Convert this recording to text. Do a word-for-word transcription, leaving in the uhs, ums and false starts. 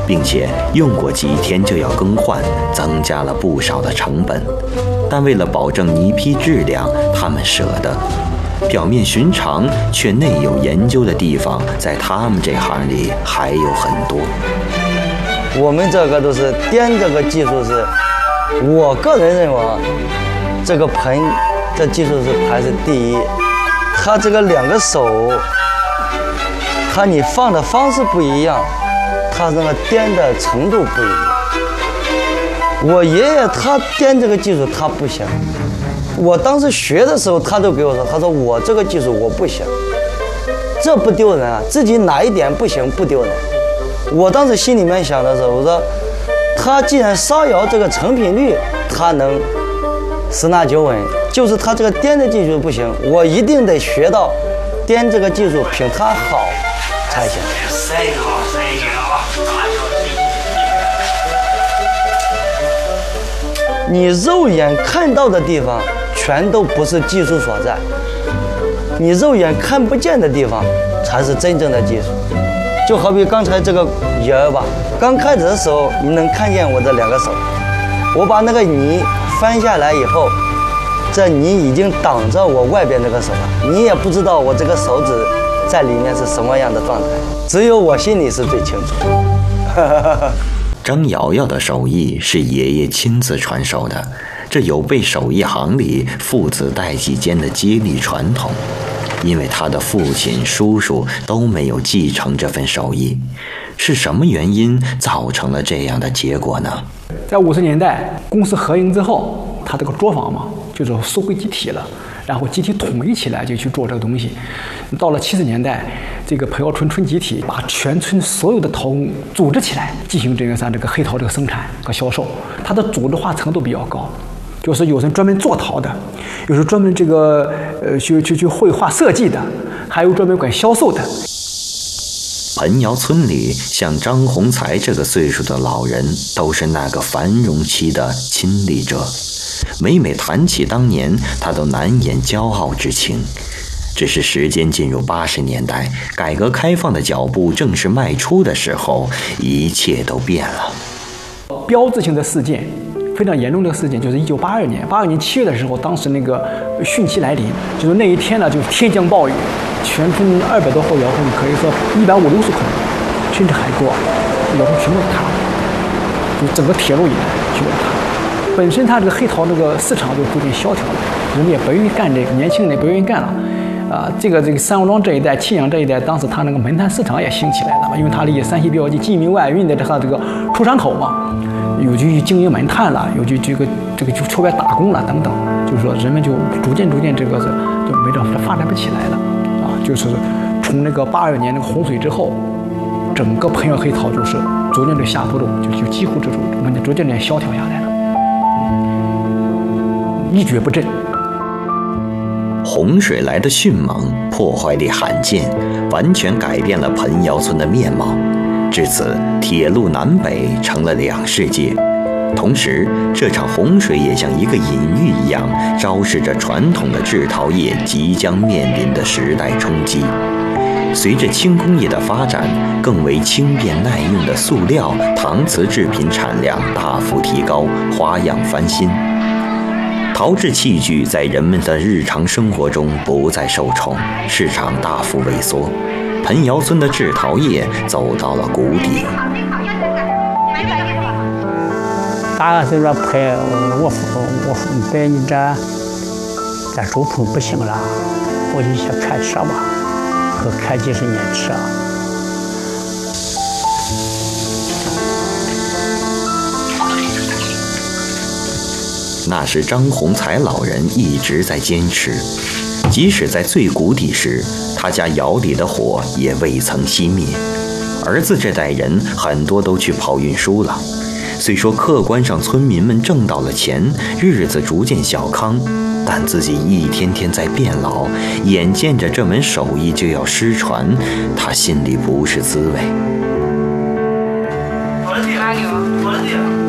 并且用过几天就要更换，增加了不少的成本。但为了保证泥坯质量，他们舍得。表面寻常却内有研究的地方，在他们这行里还有很多。 我们这个都是颠这个技术是，我个人认为啊，这个盆这技术是排是第一。它这个两个手，它你放的方式不一样，它那个颠的程度不一样。我爷爷他颠这个技术他不行，我当时学的时候他就给我说，他说我这个技术我不行，这不丢人啊，自己哪一点不行不丢人。我当时心里面想的时候，我说他既然烧窑这个成品率他能十拿九稳，就是他这个颠的技术不行，我一定得学到颠这个技术比他好才行。你肉眼看到的地方全都不是技术所在，你肉眼看不见的地方才是真正的技术。就好比刚才这个泥儿吧，刚开始的时候你能看见我这两个手，我把那个泥翻下来以后，这泥已经挡着我外边这个手了，你也不知道我这个手指在里面是什么样的状态，只有我心里是最清楚。 张瑶瑶的手艺是爷爷亲自传授的，这有悖手艺行里父子代际间的接力传统。因为他的父亲、叔叔都没有继承这份手艺，是什么原因造成了这样的结果呢？ 在五十年代公司合营之后，他这个作坊嘛，就是收归集体了，然后集体统一起来就去做这个东西。到了七十年代，这个裴窑村村集体把全村所有的陶工组织起来，进行这个像这个黑陶这个生产和销售，它的组织化程度比较高。就是有人专门做陶的，有时专门这个呃去去去绘画设计的，还有专门管销售的。 盆窑村里像张宏才这个岁数的老人，都是那个繁荣期的亲历者。每每谈起当年，他都难掩骄傲之情。只是时间进入八十年代，改革开放的脚步正式迈出的时候，一切都变了。 标志性的事件。非常严重的事件就是一九八二年，八二年七月的时候，当时那个汛期来临，就是那一天呢，就是天降暴雨，全村二百多户窑洞可以说一百五六十口，甚至还多，窑洞全部塌了，就整个铁路以来全部塌。本身它这个黑陶这个市场就逐渐萧条了，人们也不愿意干这个，年轻人也不愿意干了。啊，这个这个三王庄这一带、沁阳这一带，当时它那个煤炭市场也兴起来了嘛，因为它离山西标记、晋民外运的它这个出山口嘛。有去经营煤炭了，有去这个这个去出外打工了等等，就是说人们就逐渐逐渐这个是就没这发展不起来了啊，就是从那个八二年那个洪水之后，整个盆窑黑陶就是逐渐的下坡路，就就几乎这种我们逐渐的萧条下来了，嗯、一蹶不振。 洪水来的迅猛，破坏力罕见，完全改变了盆窑村的面貌。至此，铁路南北成了两世界。同时，这场洪水也像一个隐喻一样，昭示着传统的制陶业即将面临的时代冲击。随着轻工业的发展，更为轻便耐用的塑料、搪瓷制品产量大幅提高，花样翻新。陶制器具在人们的日常生活中不再受宠，市场大幅萎缩。盆窑村的制陶业走到了谷底。 大概是说陪我父我别人这在周棚不行了，我就想开车吧，和开几十年车。 那是张宏才老人一直在坚持。即使在最谷底时，他家窑里的火也未曾熄灭。儿子这代人很多都去跑运输了。虽说客观上村民们挣到了钱，日子逐渐小康，但自己一天天在变老，眼见着这门手艺就要失传，他心里不是滋味。我的地，我的地。